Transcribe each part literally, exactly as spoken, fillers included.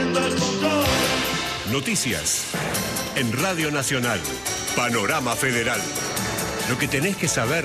Noticias en Radio Nacional. Panorama Federal. Lo que tenés que saber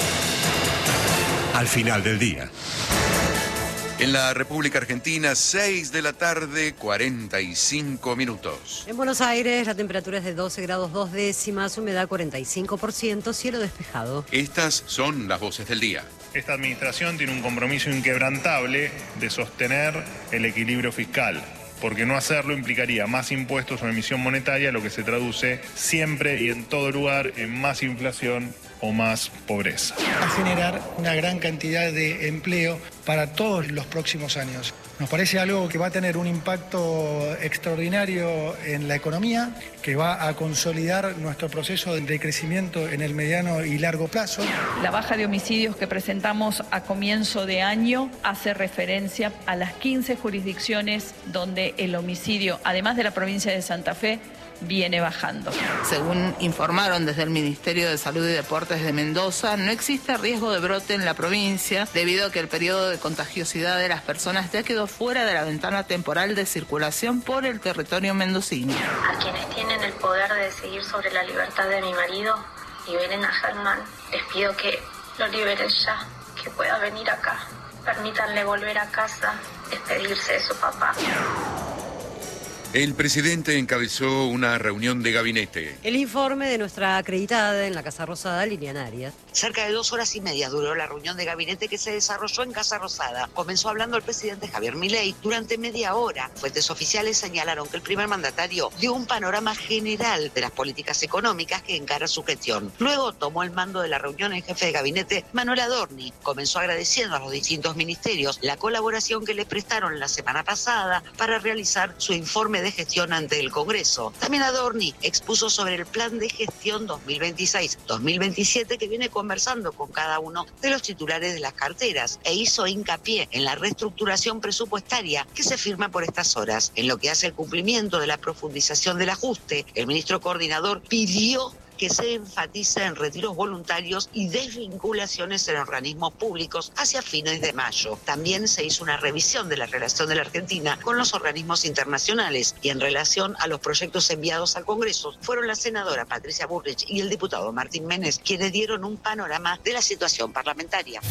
al final del día. En la República Argentina, seis de la tarde, cuarenta y cinco minutos. En Buenos Aires, la temperatura es de doce grados dos décimas, humedad cuarenta y cinco por ciento, cielo despejado. Estas son las voces del día. Esta administración tiene un compromiso inquebrantable de sostener el equilibrio fiscal, porque no hacerlo implicaría más impuestos o emisión monetaria, lo que se traduce siempre y en todo lugar en más inflación o más pobreza. A generar una gran cantidad de empleo para todos los próximos años. Nos parece algo que va a tener un impacto extraordinario en la economía, que va a consolidar nuestro proceso de crecimiento en el mediano y largo plazo. La baja de homicidios que presentamos a comienzo de año hace referencia a las quince jurisdicciones donde el homicidio, además de la provincia de Santa Fe, viene bajando. Según informaron desde el Ministerio de Salud y Deportes de Mendoza, no existe riesgo de brote en la provincia debido a que el periodo de contagiosidad de las personas ya quedó fuera de la ventana temporal de circulación por el territorio mendocino. A quienes tienen el poder de decidir sobre la libertad de mi marido, liberen a Germán. Les pido que lo liberen ya, que pueda venir acá. Permítanle volver a casa, despedirse de su papá. El presidente encabezó una reunión de gabinete. El informe de nuestra acreditada en la Casa Rosada, Liliana Arias. Cerca de dos horas y media duró la reunión de gabinete que se desarrolló en Casa Rosada. Comenzó hablando el presidente Javier Milei durante media hora. Fuentes oficiales señalaron que el primer mandatario dio un panorama general de las políticas económicas que encara su gestión. Luego tomó el mando de la reunión el jefe de gabinete, Manuel Adorni. Comenzó agradeciendo a los distintos ministerios la colaboración que le prestaron la semana pasada para realizar su informe de gestión ante el Congreso. También Adorni expuso sobre el plan de gestión dos mil veintiséis dos mil veintisiete que viene conversando con cada uno de los titulares de las carteras e hizo hincapié en la reestructuración presupuestaria que se firma por estas horas. En lo que hace el cumplimiento de la profundización del ajuste, el ministro coordinador pidió que se enfatiza en retiros voluntarios y desvinculaciones en organismos públicos hacia fines de mayo. También se hizo una revisión de la relación de la Argentina con los organismos internacionales y en relación a los proyectos enviados al Congreso fueron la senadora Patricia Bullrich y el diputado Martín Menes quienes dieron un panorama de la situación parlamentaria.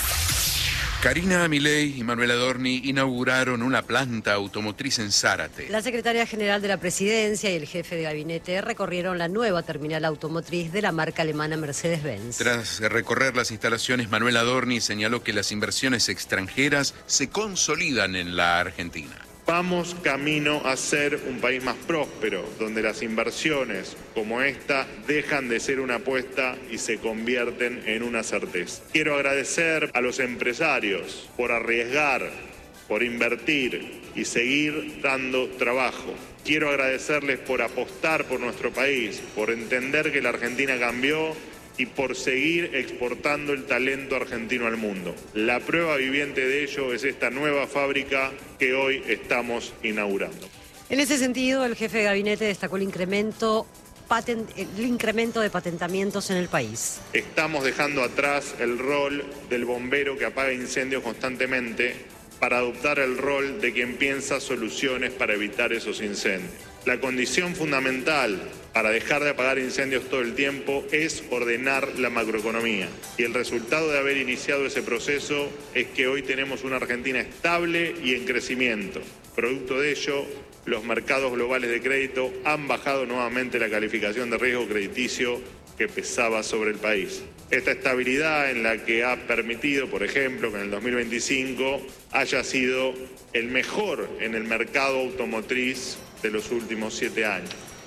Karina Milei y Manuel Adorni inauguraron una planta automotriz en Zárate. La secretaria general de la Presidencia y el jefe de gabinete recorrieron la nueva terminal automotriz de la marca alemana Mercedes-Benz. Tras recorrer las instalaciones, Manuel Adorni señaló que las inversiones extranjeras se consolidan en la Argentina. Vamos camino a ser un país más próspero, donde las inversiones como esta dejan de ser una apuesta y se convierten en una certeza. Quiero agradecer a los empresarios por arriesgar, por invertir y seguir dando trabajo. Quiero agradecerles por apostar por nuestro país, por entender que la Argentina cambió y por seguir exportando el talento argentino al mundo. La prueba viviente de ello es esta nueva fábrica que hoy estamos inaugurando. En ese sentido, el jefe de gabinete destacó el incremento, patent, el incremento de patentamientos en el país. Estamos dejando atrás el rol del bombero que apaga incendios constantemente para adoptar el rol de quien piensa soluciones para evitar esos incendios. La condición fundamental para dejar de apagar incendios todo el tiempo es ordenar la macroeconomía. Y el resultado de haber iniciado ese proceso es que hoy tenemos una Argentina estable y en crecimiento. Producto de ello, los mercados globales de crédito han bajado nuevamente la calificación de riesgo crediticio que pesaba sobre el país. Esta estabilidad en la que ha permitido, por ejemplo, que en el dos mil veinticinco haya sido el mejor en el mercado automotriz de los últimos siete años.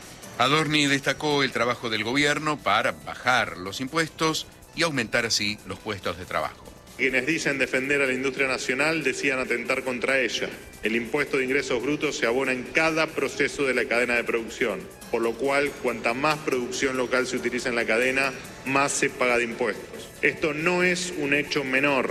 Adorni destacó el trabajo del gobierno para bajar los impuestos y aumentar así los puestos de trabajo. Quienes dicen defender a la industria nacional decían atentar contra ella. El impuesto de ingresos brutos se abona en cada proceso de la cadena de producción, por lo cual cuanta más producción local se utiliza en la cadena, más se paga de impuestos. Esto no es un hecho menor.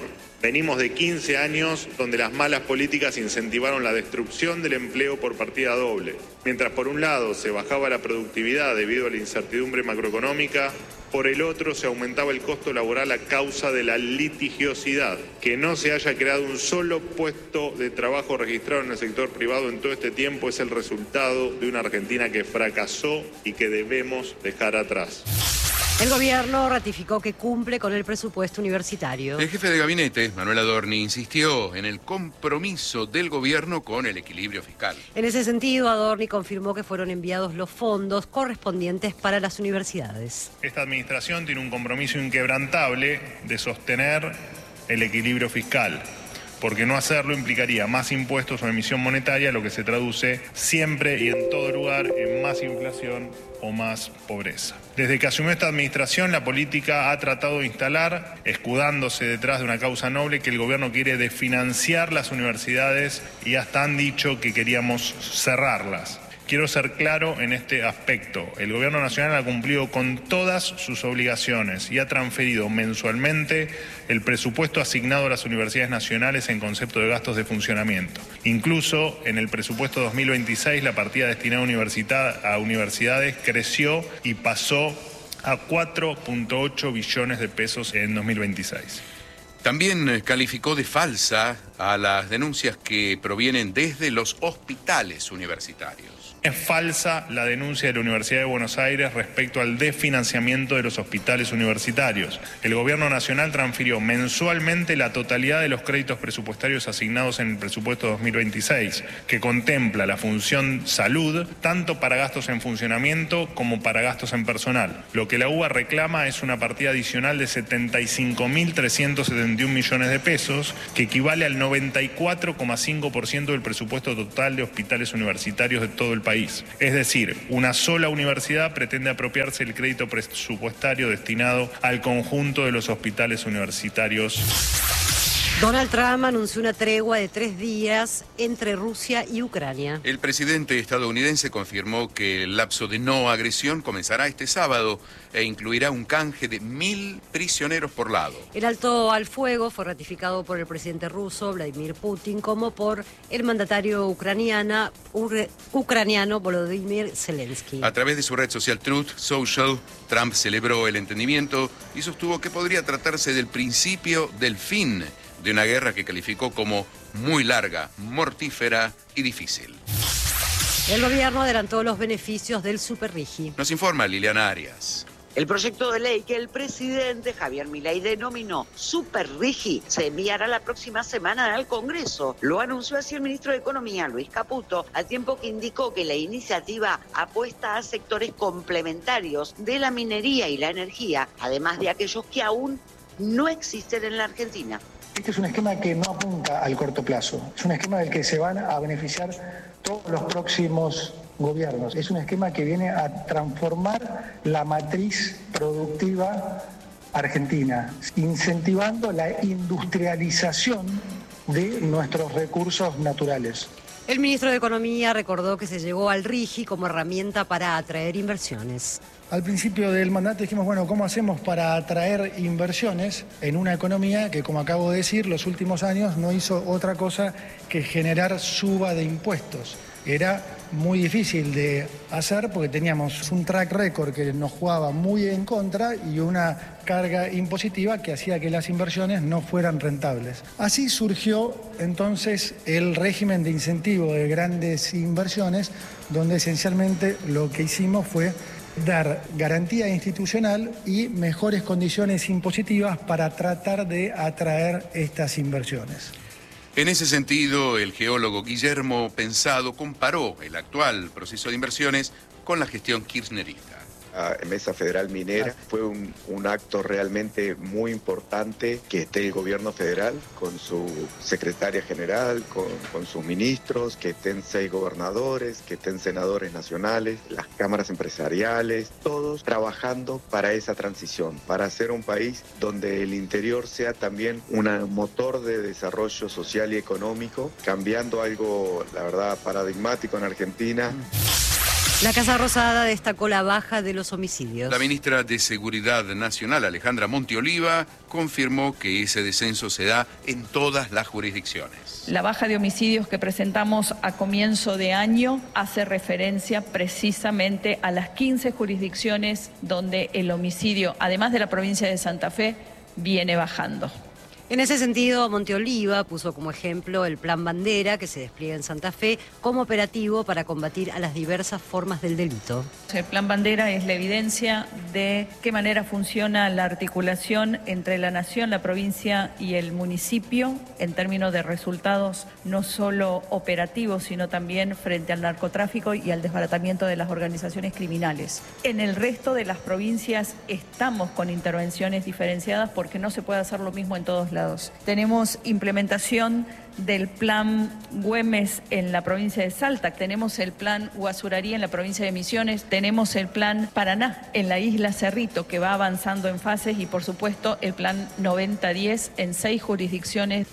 Venimos de quince años donde las malas políticas incentivaron la destrucción del empleo por partida doble. Mientras por un lado se bajaba la productividad debido a la incertidumbre macroeconómica, por el otro se aumentaba el costo laboral a causa de la litigiosidad. Que no se haya creado un solo puesto de trabajo registrado en el sector privado en todo este tiempo es el resultado de una Argentina que fracasó y que debemos dejar atrás. El gobierno ratificó que cumple con el presupuesto universitario. El jefe de gabinete, Manuel Adorni, insistió en el compromiso del gobierno con el equilibrio fiscal. En ese sentido, Adorni confirmó que fueron enviados los fondos correspondientes para las universidades. Esta administración tiene un compromiso inquebrantable de sostener el equilibrio fiscal, porque no hacerlo implicaría más impuestos o emisión monetaria, lo que se traduce siempre y en todo lugar en más inflación o más pobreza. Desde que asumió esta administración, la política ha tratado de instalar, escudándose detrás de una causa noble, que el gobierno quiere desfinanciar las universidades y hasta han dicho que queríamos cerrarlas. Quiero ser claro en este aspecto. El Gobierno Nacional ha cumplido con todas sus obligaciones y ha transferido mensualmente el presupuesto asignado a las universidades nacionales en concepto de gastos de funcionamiento. Incluso en el presupuesto dos mil veintiséis la partida destinada a, universidad, a universidades creció y pasó a cuatro punto ocho billones de pesos en dos mil veintiséis. También calificó de falsa a las denuncias que provienen desde los hospitales universitarios. Es falsa la denuncia de la Universidad de Buenos Aires respecto al desfinanciamiento de los hospitales universitarios. El Gobierno Nacional transfirió mensualmente la totalidad de los créditos presupuestarios asignados en el presupuesto dos mil veintiséis, que contempla la función salud, tanto para gastos en funcionamiento como para gastos en personal. Lo que la U B A reclama es una partida adicional de setenta y cinco mil trescientos setenta y un millones de pesos, que equivale al noventa y cuatro coma cinco por ciento del presupuesto total de hospitales universitarios de todo el país. Es decir, una sola universidad pretende apropiarse el crédito presupuestario destinado al conjunto de los hospitales universitarios. Donald Trump anunció una tregua de tres días entre Rusia y Ucrania. El presidente estadounidense confirmó que el lapso de no agresión comenzará este sábado e incluirá un canje de mil prisioneros por lado. El alto al fuego fue ratificado por el presidente ruso Vladimir Putin como por el mandatario ucraniana, ucraniano Volodymyr Zelensky. A través de su red social Truth Social, Trump celebró el entendimiento y sostuvo que podría tratarse del principio del fin de una guerra que calificó como muy larga, mortífera y difícil. El gobierno adelantó los beneficios del Superrigi. Nos informa Liliana Arias. El proyecto de ley que el presidente Javier Milei denominó Superrigi se enviará la próxima semana al Congreso. Lo anunció así el ministro de Economía, Luis Caputo, al tiempo que indicó que la iniciativa apuesta a sectores complementarios de la minería y la energía, además de aquellos que aún no existen en la Argentina. Este es un esquema que no apunta al corto plazo, es un esquema del que se van a beneficiar todos los próximos gobiernos. Es un esquema que viene a transformar la matriz productiva argentina, incentivando la industrialización de nuestros recursos naturales. El ministro de Economía recordó que se llegó al RIGI como herramienta para atraer inversiones. Al principio del mandato dijimos, bueno, ¿cómo hacemos para atraer inversiones en una economía que, como acabo de decir, los últimos años no hizo otra cosa que generar suba de impuestos? Era muy difícil de hacer porque teníamos un track record que nos jugaba muy en contra y una carga impositiva que hacía que las inversiones no fueran rentables. Así surgió entonces el régimen de incentivo de grandes inversiones, donde esencialmente lo que hicimos fue dar garantía institucional y mejores condiciones impositivas para tratar de atraer estas inversiones. En ese sentido, el geólogo Guillermo Pensado comparó el actual proceso de inversiones con la gestión kirchnerista. La Mesa Federal Minera fue un, un acto realmente muy importante que esté el gobierno federal con su secretaria general, con, con sus ministros, que estén seis gobernadores, que estén senadores nacionales, las cámaras empresariales, todos trabajando para esa transición, para hacer un país donde el interior sea también un motor de desarrollo social y económico, cambiando algo, la verdad, paradigmático en Argentina. La Casa Rosada destacó la baja de los homicidios. La ministra de Seguridad Nacional, Alejandra Montioliva, confirmó que ese descenso se da en todas las jurisdicciones. La baja de homicidios que presentamos a comienzo de año hace referencia precisamente a las quince jurisdicciones donde el homicidio, además de la provincia de Santa Fe, viene bajando. En ese sentido, Montioliva puso como ejemplo el Plan Bandera, que se despliega en Santa Fe, como operativo para combatir a las diversas formas del delito. El Plan Bandera es la evidencia de qué manera funciona la articulación entre la nación, la provincia y el municipio en términos de resultados no solo operativos, sino también frente al narcotráfico y al desbaratamiento de las organizaciones criminales. En el resto de las provincias estamos con intervenciones diferenciadas porque no se puede hacer lo mismo en todos lados. Tenemos implementación del plan Güemes en la provincia de Salta, tenemos el plan Guasurarí en la provincia de Misiones, tenemos el plan Paraná en la isla Cerrito, que va avanzando en fases, y por supuesto el plan noventa diez en seis jurisdicciones.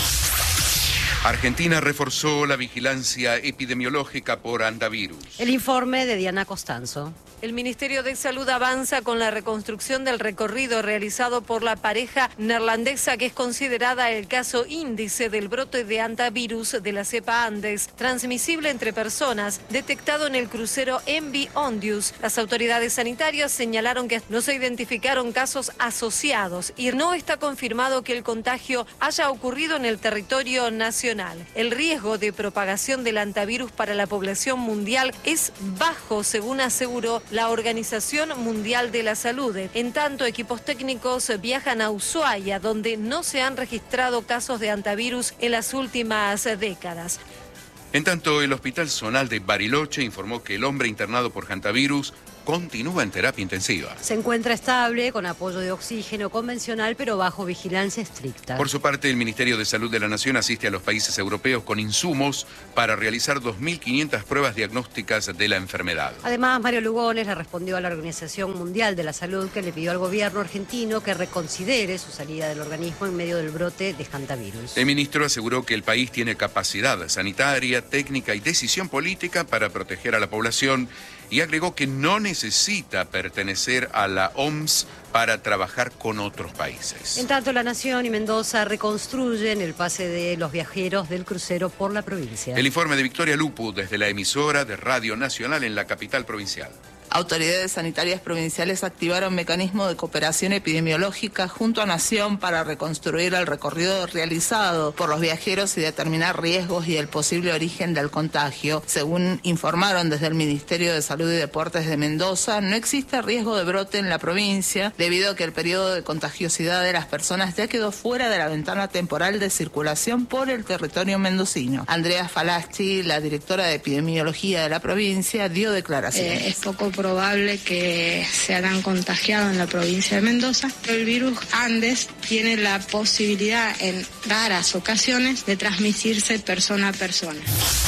Argentina reforzó la vigilancia epidemiológica por hantavirus. El informe de Diana Costanzo. El Ministerio de Salud avanza con la reconstrucción del recorrido realizado por la pareja neerlandesa, que es considerada el caso índice del brote de hantavirus de la cepa Andes, transmisible entre personas, detectado en el crucero M V Ondius. Las autoridades sanitarias señalaron que no se identificaron casos asociados y no está confirmado que el contagio haya ocurrido en el territorio nacional. El riesgo de propagación del hantavirus para la población mundial es bajo, según aseguró la Organización Mundial de la Salud. En tanto, equipos técnicos viajan a Ushuaia, donde no se han registrado casos de hantavirus en las últimas décadas. En tanto, el Hospital Zonal de Bariloche informó que el hombre internado por hantavirus continúa en terapia intensiva. Se encuentra estable, con apoyo de oxígeno convencional, pero bajo vigilancia estricta. Por su parte, el Ministerio de Salud de la Nación asiste a los países europeos con insumos para realizar dos mil quinientas pruebas diagnósticas de la enfermedad. Además, Mario Lugones le respondió a la Organización Mundial de la Salud, que le pidió al gobierno argentino que reconsidere su salida del organismo en medio del brote de hantavirus. El ministro aseguró que el país tiene capacidad sanitaria, técnica y decisión política para proteger a la población, y agregó que no necesita pertenecer a la O M S para trabajar con otros países. En tanto, La Nación y Mendoza reconstruyen el pase de los viajeros del crucero por la provincia. El informe de Victoria Lupu desde la emisora de Radio Nacional en la capital provincial. Autoridades sanitarias provinciales activaron mecanismo de cooperación epidemiológica junto a Nación para reconstruir el recorrido realizado por los viajeros y determinar riesgos y el posible origen del contagio. Según informaron desde el Ministerio de Salud y Deportes de Mendoza, no existe riesgo de brote en la provincia debido a que el periodo de contagiosidad de las personas ya quedó fuera de la ventana temporal de circulación por el territorio mendocino. Andrea Falaschi, la directora de epidemiología de la provincia, dio declaraciones. Eh, es poco probable que se hayan contagiado en la provincia de Mendoza. El virus Andes tiene la posibilidad en raras ocasiones de transmitirse persona a persona.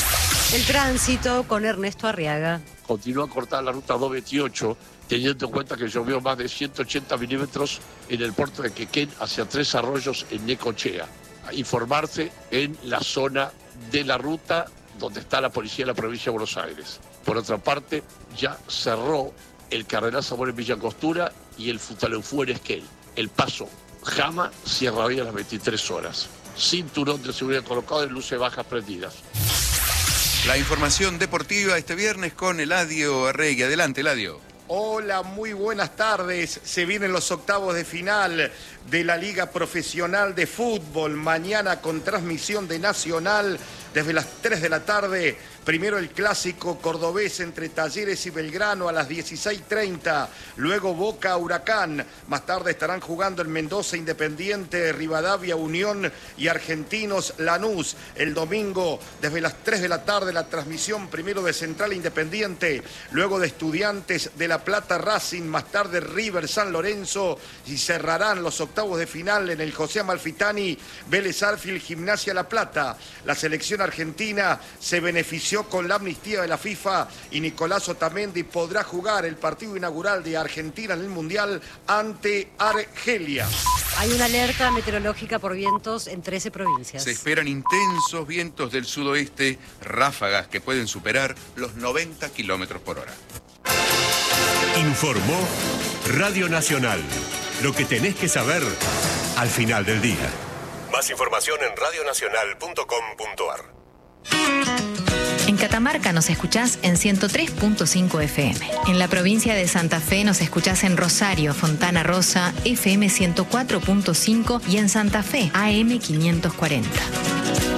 El tránsito con Ernesto Arriaga. Continúa a cortar la ruta doscientos veintiocho, teniendo en cuenta que llovió más de ciento ochenta milímetros en el puerto de Quequén hacia Tres Arroyos en Necochea. Informarse en la zona de la ruta donde está la policía de la provincia de Buenos Aires. Por otra parte, ya cerró el Cardenal Zamora en Villa Angostura y el Futaleufú en Esquel. El paso Jama cierra hoy a las veintitrés horas. Cinturón de seguridad colocado y luces bajas prendidas. La información deportiva este viernes con Eladio Arregui. Adelante, Eladio. Hola, muy buenas tardes. Se vienen los octavos de final de la Liga Profesional de Fútbol. Mañana con transmisión de Nacional desde las tres de la tarde. Primero el clásico cordobés entre Talleres y Belgrano a las dieciséis treinta. Luego Boca Huracán. Más tarde estarán jugando el Mendoza Independiente, Rivadavia Unión y Argentinos Lanús. El domingo desde las tres de la tarde la transmisión primero de Central Independiente, luego de Estudiantes de La Plata Racing, más tarde River San Lorenzo, y cerrarán los octavos de final en el José Amalfitani, Vélez Arfield, Gimnasia La Plata. La selección argentina se benefició inició con la amnistía de la FIFA y Nicolás Otamendi podrá jugar el partido inaugural de Argentina en el Mundial ante Argelia. Hay una alerta meteorológica por vientos en trece provincias. Se esperan intensos vientos del sudoeste, ráfagas que pueden superar los noventa kilómetros por hora. Informó Radio Nacional. Lo que tenés que saber al final del día. Más información en radio nacional punto com punto a r. En Catamarca nos escuchás en ciento tres punto cinco F M. En la provincia de Santa Fe nos escuchás en Rosario, Fontana Rosa, F M ciento cuatro punto cinco y en Santa Fe, A M quinientos cuarenta.